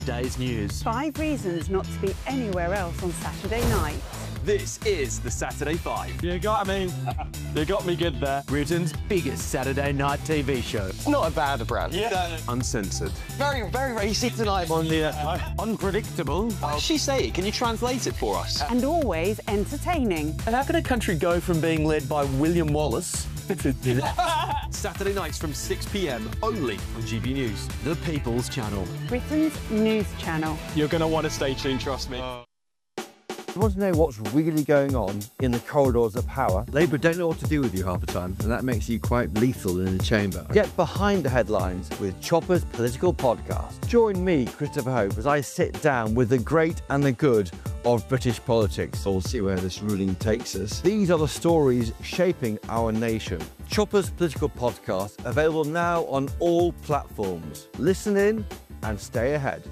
Day's news. 5 reasons not to be anywhere else on Saturday night. This is the Saturday 5. You got me good there. Britain's biggest Saturday night TV show. It's not a bad brand. Yeah. Uncensored. Very, very racy tonight. On the unpredictable. What does she say? Can you translate it for us? And always entertaining. And how can a country go from being led by William Wallace Saturday nights from 6 p.m. only on GB News, the People's Channel. Britain's news channel. You're going to want to stay tuned, trust me. You want to know what's really going on in the corridors of power? Labour don't know what to do with you half the time, and that makes you quite lethal in the chamber. Get behind the headlines with Chopper's Political Podcast. Join me, Christopher Hope, as I sit down with the great and the good of British politics. We'll see where this ruling takes us. These are the stories shaping our nation. Chopper's Political Podcast, available now on all platforms. Listen in and stay ahead.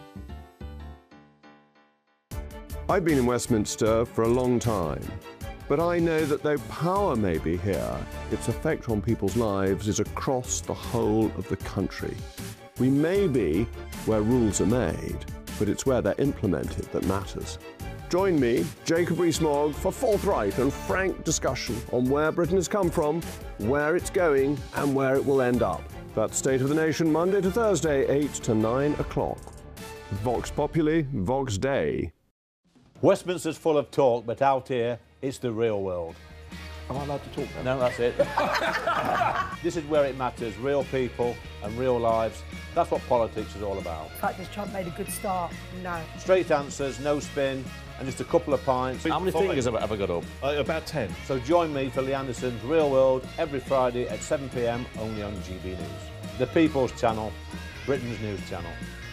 I've been in Westminster for a long time, but I know that though power may be here, its effect on people's lives is across the whole of the country. We may be where rules are made, but it's where they're implemented that matters. Join me, Jacob Rees-Mogg, for forthright and frank discussion on where Britain has come from, where it's going, and where it will end up. That's State of the Nation, Monday to Thursday, 8 to 9 o'clock. Vox Populi, Vox Dei. Westminster's full of talk, but out here, it's the real world. Am I allowed to talk now? No, that's it. This is where it matters, real people and real lives. That's what politics is all about. In fact, has Trump made a good start? No. Straight answers, no spin, and just a couple of pints. How many fingers have I ever got up? About 10. So join me for Lee Anderson's Real World every Friday at 7 p.m. only on GB News. The People's Channel, Britain's news channel.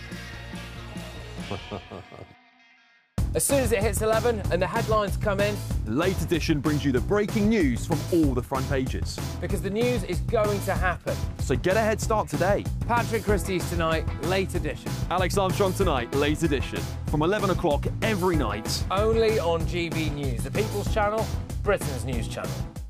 As soon as it hits 11 and the headlines come in, Late Edition brings you the breaking news from all the front pages. because the news is going to happen. So get a head start today. Patrick Christie's tonight, Late Edition. Alex Armstrong tonight, Late Edition. From 11 o'clock every night. Only on GB News, the People's Channel, Britain's news channel.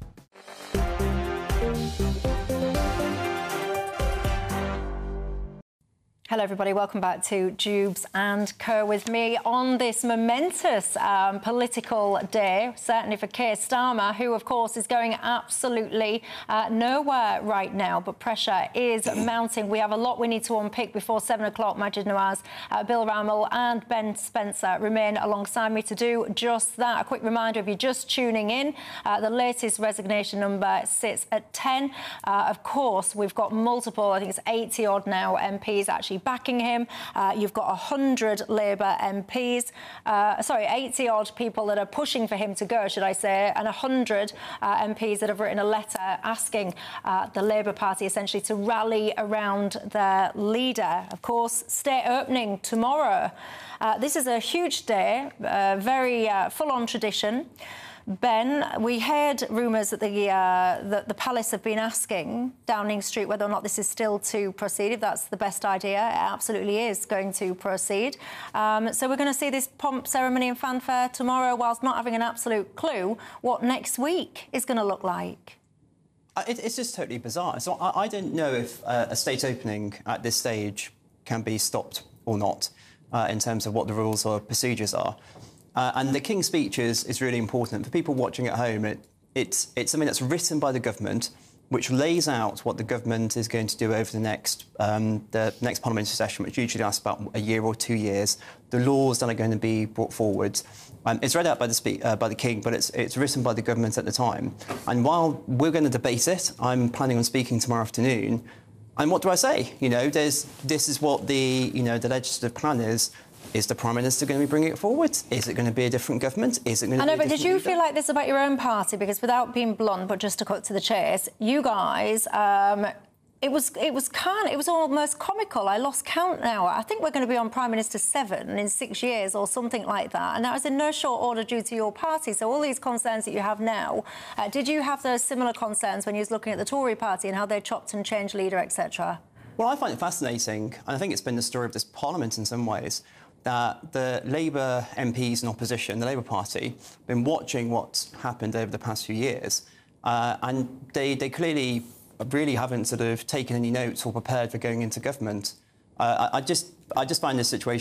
Hello everybody, welcome back to Jubes and Co with me on this momentous political day, certainly for Keir Starmer, who of course is going absolutely nowhere right now, but pressure is mounting. We have a lot we need to unpick before 7 o'clock. Majid Nawaz, Bill Rammell and Ben Spencer remain alongside me to do just that. A quick reminder, if you're just tuning in, the latest resignation number sits at 10. Of course, we've got multiple, I think it's 80 odd now, MPs actually backing him. You've got 100 Labour MPs, 80 odd people that are pushing for him to go, should I say, and 100 MPs that have written a letter asking the Labour Party essentially to rally around their leader. Of course, state opening tomorrow. This is a huge day, very full-on tradition. Ben, we heard rumours that the Palace have been asking Downing Street whether or not this is still to proceed, if that's the best idea. It absolutely is going to proceed. So we're going to see this pomp, ceremony and fanfare tomorrow, whilst not having an absolute clue what next week is going to look like. It's just totally bizarre. So I don't know if a state opening at this stage can be stopped or not in terms of what the rules or procedures are. And the King's speech is really important. For people watching at home, it's something that's written by the government, which lays out what the government is going to do over the next parliamentary session, which usually lasts about a year or 2 years, the laws that are going to be brought forward. It's read out by the King, but it's written by the government at the time. And while we're going to debate it, I'm planning on speaking tomorrow afternoon. And what do I say? You know, this is what the legislative plan is. Is the Prime Minister going to be bringing it forward? Is it going to be a different government? Is it going to be a different but did you leader? feel like this about your own party? Because without being blunt, but just to cut to the chase, you guys, it was almost comical. I lost count now. I think we're going to be on Prime Minister 7 in 6 years or something like that. And that was in no short order due to your party. So all these concerns that you have now, did you have those similar concerns when you was looking at the Tory party and how they chopped and changed leader, etc.? Well, I find it fascinating, and I think it's been the story of this Parliament in some ways, that the Labour MPs in opposition, the Labour Party, have been watching what's happened over the past few years, and they clearly really haven't sort of taken any notes or prepared for going into government. I just find this situation